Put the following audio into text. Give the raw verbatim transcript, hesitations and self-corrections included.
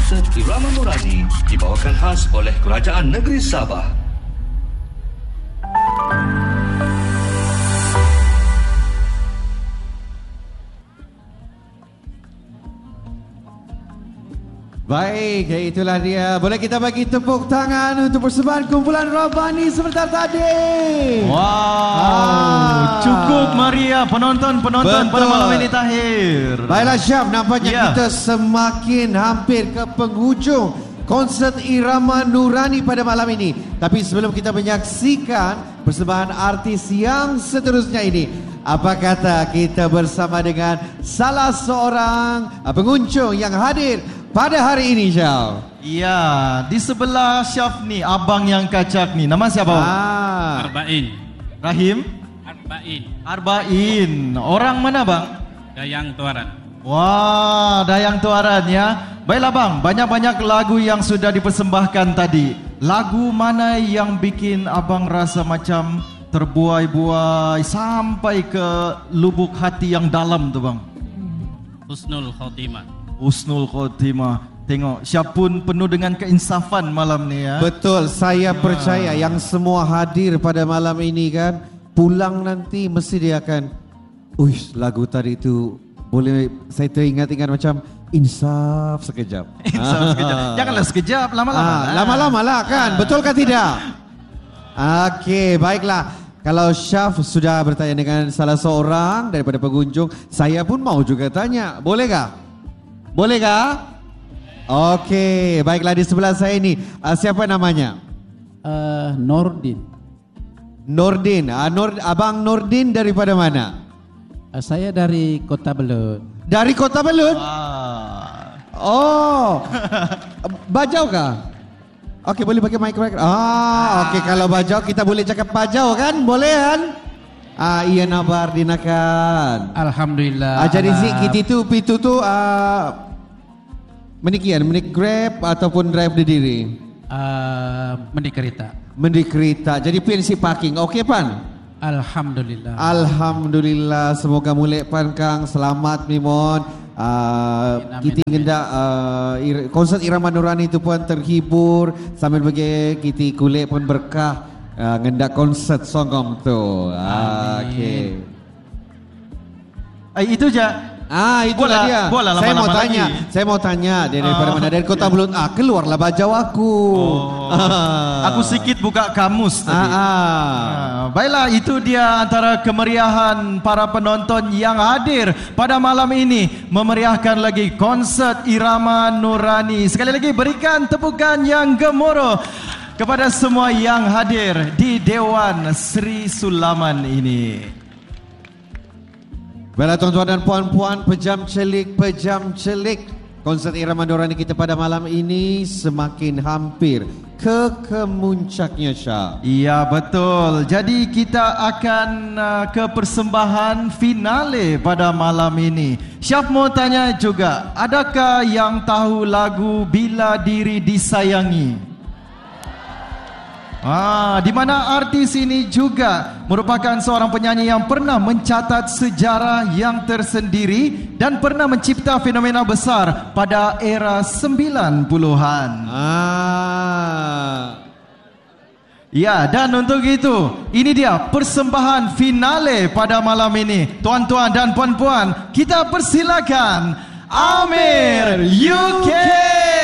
konsert Irama Nurani dibawakan khas oleh Kerajaan Negeri Sabah. Baik, itulah dia. Boleh kita bagi tepuk tangan untuk persembahan kumpulan Rabbani sebentar tadi. Wow, ah. Cukup meriah penonton-penonton pada malam ini, Tahir. Baiklah Syaf, nampaknya yeah. kita semakin hampir ke penghujung konsert Irama Nurani pada malam ini. Tapi sebelum kita menyaksikan persembahan artis yang seterusnya ini, apa kata kita bersama dengan salah seorang pengunjung yang hadir pada hari ini, Syaf? Iya, di sebelah Syaf ni, abang yang kacak ni. Nama siapa? Ah. Arba'in. Rahim? Arba'in. Arba'in. Orang mana, bang? Dayang Tuaran. Wah, Dayang Tuaran ya. Baiklah bang, banyak-banyak lagu yang sudah dipersembahkan tadi. Lagu mana yang bikin abang rasa macam terbuai-buai sampai ke lubuk hati yang dalam tu, bang? Husnul Khotimah. Husnul Khotimah. Tengok, Syaf pun penuh dengan keinsafan malam ni ya. Betul, saya percaya yang semua hadir pada malam ini kan, pulang nanti mesti dia akan, uish, lagu tadi itu boleh saya teringat-ingat macam insaf sekejap. Insaf sekejap. Janganlah sekejap, lama-lama. Ah, lama-lama lah kan, betul kan tidak? Okey, baiklah. Kalau Syaf sudah bertanya dengan salah seorang daripada pengunjung, saya pun mau juga tanya, boleh kah? Boleh kah? Okey, baiklah, di sebelah saya ini uh, siapa namanya? Uh, Nordin. Nordin. Uh, Nur, Abang Nordin daripada mana? Uh, saya dari Kota Belud. Dari Kota Belud? Ah. Oh. Bajau kah? Okey, boleh pakai mic mic. Ah, okey, kalau bajau kita boleh cakap bajau kan? Boleh kan? Ah, iya nabar dinakan. Alhamdulillah. Ah, jadi zik kita tu pitu tu ah menikian, menik Grab ataupun drive di diri? Uh, mendi kereta. Mendi kereta. Jadi pian si parking. Okey pan? Alhamdulillah. Alhamdulillah. Semoga mulai pan kang selamat mimon. Uh, kita ngendak uh, ir, konsert Irama Nurani itu pun terhibur sambil bagi kita kulit pun berkah. Uh, ngendak konsert songom tu. Ah, okey. Eh, itu je. Ah, itulah dia. Bola, saya lama-lama mau tanya, lagi. saya mau tanya dia daripada Ah. mana? Dari Kota Belud. Ah, keluarlah bajau aku. Oh. Ah. Aku sikit buka kamus tadi. Ah, ah. Ah, baiklah, itu dia antara kemeriahan para penonton yang hadir pada malam ini memeriahkan lagi konsert Irama Nurani. Sekali lagi berikan tepukan yang gemuruh kepada semua yang hadir di Dewan Sri Sulaman ini. Baiklah tuan-tuan dan puan-puan, pejam celik, pejam celik. Konsert Irama Nurani kita pada malam ini semakin hampir ke kemuncaknya, Syah. Iya betul. Jadi kita akan uh, ke persembahan finale pada malam ini. Syaf mau tanya juga, adakah yang tahu lagu Bila Diri Disayangi? Ah, di mana artis ini juga merupakan seorang penyanyi yang pernah mencatat sejarah yang tersendiri dan pernah mencipta fenomena besar pada era sembilan puluhan. Ah. Ya, dan untuk itu, ini dia persembahan finale pada malam ini. Tuan-tuan dan puan-puan, kita persilakan Amir U K.